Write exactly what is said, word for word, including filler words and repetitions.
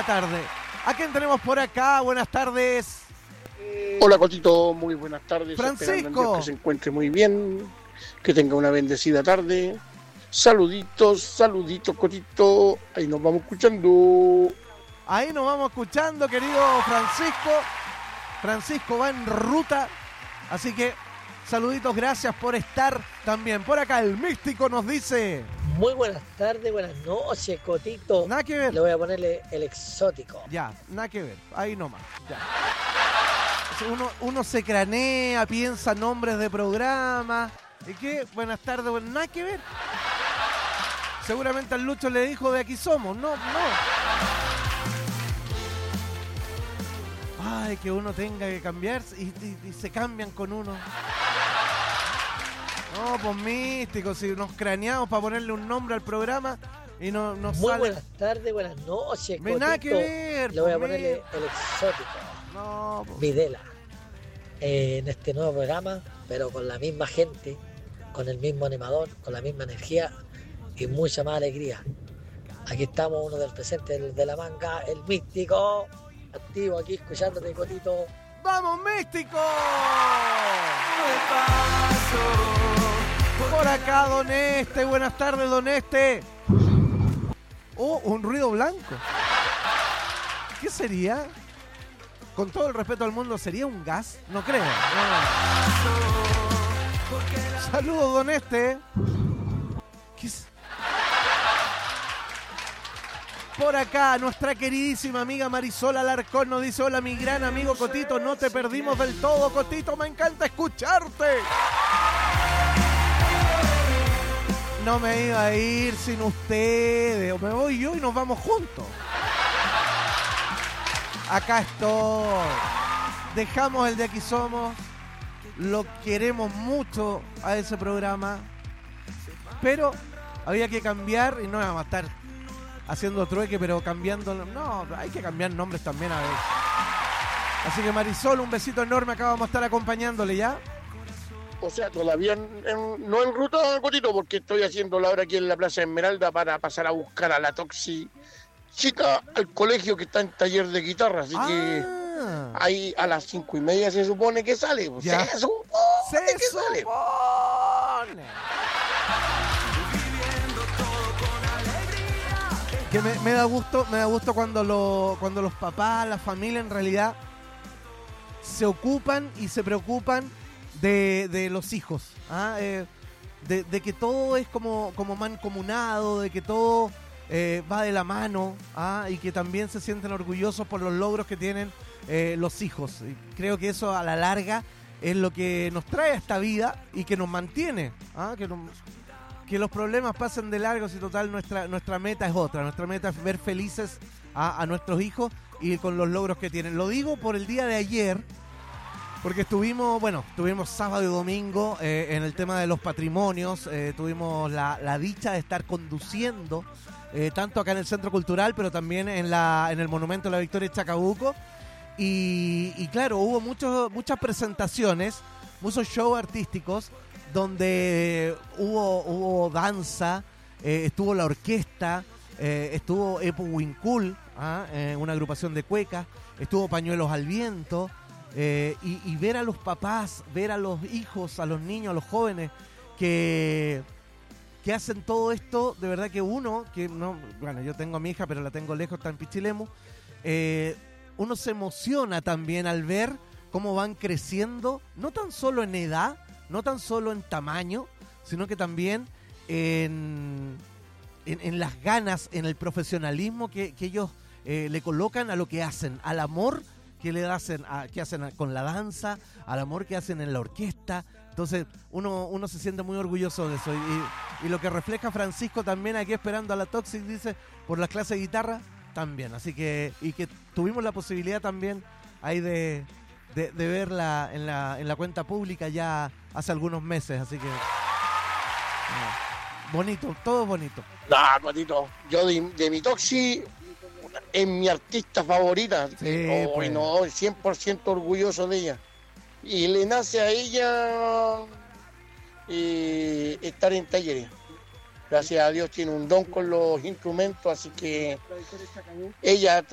la tarde. ¿A quién tenemos por acá? Buenas tardes. Hola, Cotito, muy buenas tardes. Francisco. Que se encuentre muy bien, que tenga una bendecida tarde. Saluditos, saluditos, Cotito. Ahí nos vamos escuchando. Ahí nos vamos escuchando, querido Francisco. Francisco va en ruta, así que saluditos, gracias por estar también. Por acá el místico nos dice... Muy buenas tardes, buenas noches, Cotito. Nada que ver. Le voy a ponerle el exótico. Ya, nada que ver, ahí nomás. Ya. Uno, uno se cranea, piensa nombres de programa. ¿Y qué? Buenas tardes, bueno, nada que ver. Seguramente al Lucho le dijo de aquí somos. No, no. Ay, que uno tenga que cambiarse y, y, y se cambian con uno. No, pues místico, si nos craneamos para ponerle un nombre al programa y no nos Muy sale... buenas tardes, buenas noches, Me nada que ver. Le voy a pues, ponerle me... el exótico. No, pues... Videla. Eh, en este nuevo programa, pero con la misma gente, con el mismo animador, con la misma energía y mucha más alegría. Aquí estamos, uno del presente de, de la manga, el místico, activo aquí escuchándote, Cotito. ¡Vamos, místico! Por acá, don Este. Buenas tardes, don Este. Oh, un ruido blanco. ¿Qué sería? Con todo el respeto al mundo, ¿sería un gas? No creo. No. Saludos, don Este. ¿Qué es? Por acá, nuestra queridísima amiga Marisol Alarcón nos dice: hola, mi gran amigo Cotito, no te perdimos del todo, Cotito, me encanta escucharte. No me iba a ir sin ustedes, o me voy yo y nos vamos juntos. Acá estoy. Dejamos el de Aquí Somos. Lo queremos mucho a ese programa. Pero había que cambiar y no vamos a estar haciendo trueque, pero cambiando. No, hay que cambiar nombres también a veces. Así que Marisol, un besito enorme. Acá vamos a estar acompañándole ya. O sea, todavía en, en, no en ruta, Cotito, porque estoy haciendo la hora aquí en la Plaza Esmeralda para pasar a buscar a la Toxi chica al colegio que está en taller de guitarra, así ah. que ahí a las cinco y media se supone que sale. Pues, ya. Se supone se que supone. sale. Que me, me da gusto, me da gusto cuando lo, cuando los papás, la familia en realidad se ocupan y se preocupan de, de los hijos, ¿ah? eh, de, de que todo es como, como mancomunado, de que todo Eh, va de la mano, ¿ah? Y que también se sienten orgullosos por los logros que tienen eh, los hijos. Y creo que eso a la larga es lo que nos trae a esta vida y que nos mantiene, ¿ah? que, nos, que los problemas pasen de largo, si total nuestra, nuestra meta es otra. Nuestra meta es ver felices a, a nuestros hijos y con los logros que tienen. Lo digo por el día de ayer, porque estuvimos, bueno, estuvimos sábado y domingo eh, en el tema de los patrimonios, eh, tuvimos la, la dicha de estar conduciendo Eh, tanto acá en el Centro Cultural, pero también en la en el Monumento de la Victoria de Chacabuco. Y, y claro, hubo muchos muchas presentaciones, muchos shows artísticos, donde hubo, hubo danza, eh, estuvo la orquesta, eh, estuvo Epo Wincul, ¿ah? eh, una agrupación de cuecas, estuvo Pañuelos al Viento, eh, y, y ver a los papás, ver a los hijos, a los niños, a los jóvenes, que... que hacen todo esto, de verdad que uno, que no, bueno, yo tengo a mi hija, pero la tengo lejos, está en Pichilemu, eh, uno se emociona también al ver cómo van creciendo, no tan solo en edad, no tan solo en tamaño, sino que también en, en, en las ganas, en el profesionalismo que, que ellos eh, le colocan a lo que hacen, al amor que le hacen, a, que hacen con la danza, al amor que hacen en la orquesta. Entonces uno, uno se siente muy orgulloso de eso. Y, y lo que refleja Francisco también aquí esperando a la Toxic, dice, por las clases de guitarra, también. Así que, y que tuvimos la posibilidad también ahí de, de, de verla en la, en la cuenta pública ya hace algunos meses. Así que eh, bonito, todo bonito. Ah, Cotito, yo de, de mi Toxi es mi artista favorita. Sí, oh, pues. No, cien por ciento orgulloso de ella. Y le nace a ella eh, estar en talleres. Gracias a Dios tiene un don con los instrumentos, así que ella